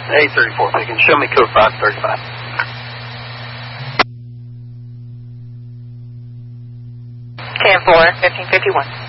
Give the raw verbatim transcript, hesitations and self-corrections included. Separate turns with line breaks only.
eight thirty-four picking. Show me code five thirty-five.
ten four, fifteen fifty-one.